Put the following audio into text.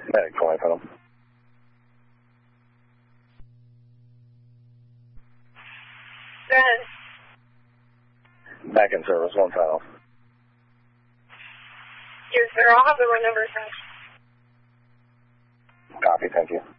Medic 20, final. Go ahead. Back in service, 1 final. Yes, sir. I'll have the run number attached. Copy, thank you.